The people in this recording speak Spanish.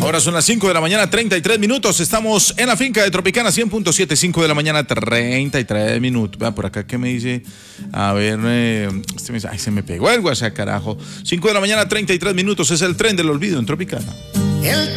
Ahora son las 5 de la mañana, 33 minutos. Estamos en la finca de Tropicana 100.7, 5 de la mañana, 33 minutos. Vea, por acá, ¿qué me dice? A ver, ay, se me pegó el WhatsApp, carajo. 5 de la mañana, 33 minutos. Es el tren del olvido en Tropicana.